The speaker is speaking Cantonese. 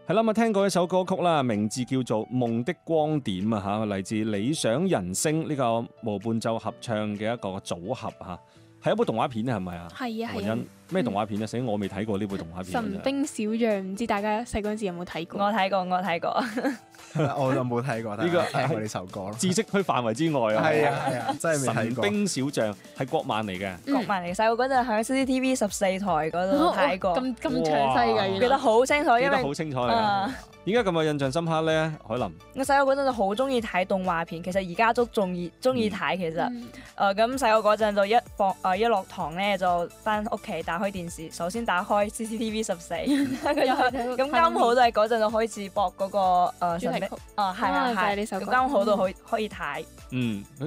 係啦，咁聽過一首歌曲啦，名字叫做《夢的光點》啊嚇，嚟自理想人聲呢個無伴奏合唱嘅一個組合嚇，係一部動畫片啊，係咪啊？ 係啊係啊何欣，咩動畫片啊？死我未睇過呢部動畫片。 神兵小將，唔知大家細嗰陣時有冇睇過？ 我睇過。 我就冇睇過， 呢個聽過呢首歌咯。 知識區範圍之外啊！ 係啊，真係未睇神過。 兵小將係國漫嚟嘅。 國漫嚟，細個嗰陣喺 CCTV 14台嗰度睇過， 咁詳細㗎， 記得好清楚， 記得因為好清楚嚟。點解咁有印象深刻咧？海林， 我細個嗰陣就好中意睇動畫片，其實而家都中意睇。其實咁細個嗰陣就一落堂咧就翻屋企打開電視，首先打開 CCTV 14，咁啱好都係嗰陣就開始播嗰個主題曲係就係呢首歌咁啱好都可以睇。 佢